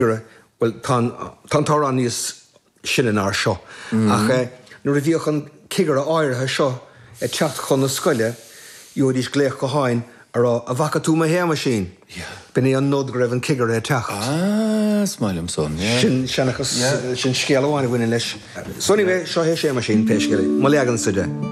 Well, tá an níos sin ar seo. Ach nuair a bhíoch an cigar a áirithe seo teach chun na scoile, dúir gléach go háin ar a bhacha tú ma héama sin. Ben é an nód go raibh an cigar teach. Smailm son, Sin scéal amháin bhine leis. Sonní bheith seo hé sé mar sin péisceile, má leagan suide.